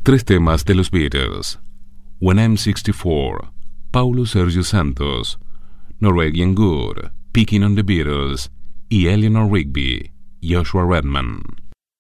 Tres temas de los Beatles: When I'm 64, Paulo Sergio Santos, Norwegian Wood, Picking on the Beatles y Eleanor Rigby, Joshua Redman.